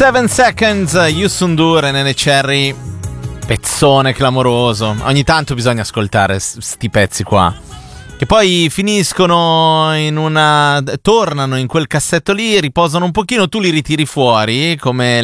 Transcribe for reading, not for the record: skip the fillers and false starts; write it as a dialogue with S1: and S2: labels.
S1: 7 Seconds, Yusundur e Nene Cherry, pezzone clamoroso. Ogni tanto bisogna ascoltare sti pezzi qua, che poi finiscono tornano in quel cassetto lì, riposano un pochino, tu li ritiri fuori come